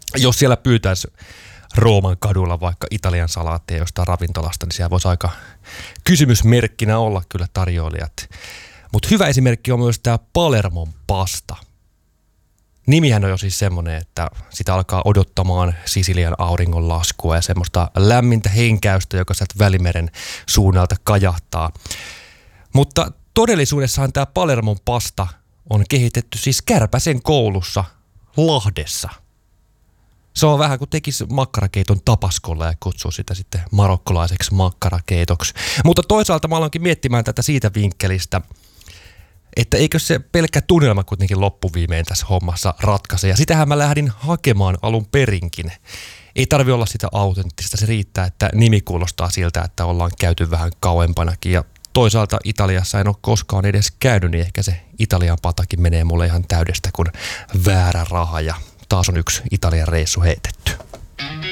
Jos siellä pyytäisi Rooman kadulla vaikka Italian salaattia jostain ravintolasta, niin siellä voisi aika kysymysmerkkinä olla kyllä tarjoilijat. Mutta hyvä esimerkki on myös tämä Palermon pasta. Nimihän on jo siis semmoinen, että sitä alkaa odottamaan Sisilian auringonlaskua ja semmoista lämmintä henkäystä, joka sieltä Välimeren suunnalta kajahtaa. Mutta todellisuudessahan tämä Palermon pasta on kehitetty siis Kärpäsen koulussa Lahdessa. Se on vähän kuin tekisi makkarakeiton Tapaskolla ja kutsuu sitä sitten marokkolaiseksi makkarakeitoksi. Mutta toisaalta mä alankin miettimään tätä siitä vinkkelistä, että eikö se pelkkä tunnelma kuitenkin loppuviimein tässä hommassa ratkaise. Ja sitähän mä lähdin hakemaan alun perinkin. Ei tarvi olla sitä autenttista, se riittää, että nimi kuulostaa siltä, että ollaan käyty vähän kauempanakin. Ja toisaalta Italiassa en ole koskaan edes käynyt, niin ehkä se Italian patakin menee mulle ihan täydestä kuin väärä raha. Ja taas on yksi Italian reissu heitetty.